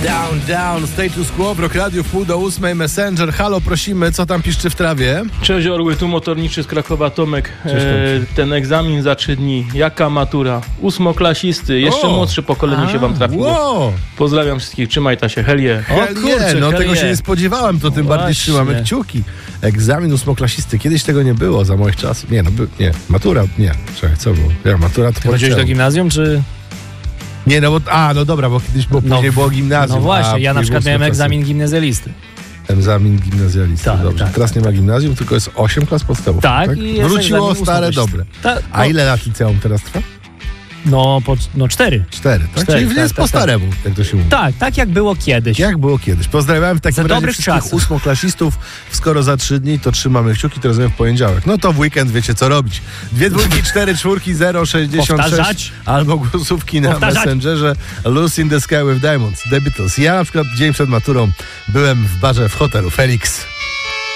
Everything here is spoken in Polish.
Down, Status Quo, w Rock Radio 7:30, Messenger. Halo, prosimy, co tam piszczy w trawie? Cześć Orły, tu motorniczy z Krakowa Tomek. Ten egzamin za 3 dni. Jaka matura? 8-klasisty, jeszcze młodsze pokolenie się wam trafiło. Wow. Pozdrawiam wszystkich, trzymaj ta się, helie. Tego się nie spodziewałem, to tym bardziej trzymamy kciuki. Egzamin 8-klasisty, kiedyś tego nie było, za moich czasów. Matura, czekaj, co było? Matura to chodziłeś do gimnazjum, czy... Nie, no dobra, bo kiedyś później było gimnazjum. No właśnie, ja na przykład miałem egzamin gimnazjalisty. Egzamin gimnazjalisty, tak, dobrze. Tak, teraz nie ma gimnazjum, tylko jest 8 klas podstawowych. Tak? I wróciło stare, dobre. A ile lat liceum teraz trwa? 4. 4, tak? Czyli jest po staremu, jak to się mówi. Tak jak było kiedyś. Pozdrawiam w takim razie wszystkich czasów. 8-klasistów. Skoro za 3 dni, to trzymamy kciuki, to rozumiem w poniedziałek. No to w weekend wiecie co robić. 2 dwójki, 4 czwórki, 066 albo głosówki na Messengerze. Lucy in the Sky with Diamonds, The Beatles. Ja na przykład dzień przed maturą byłem w barze w hotelu Felix.